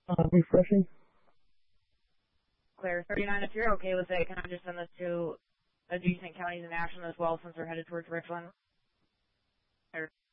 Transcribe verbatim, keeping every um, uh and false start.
Uh, refreshing. Clear. thirty-nine, if you're okay with it, can I just send this to adjacent counties in Ashland as well since we're headed towards Richland? Or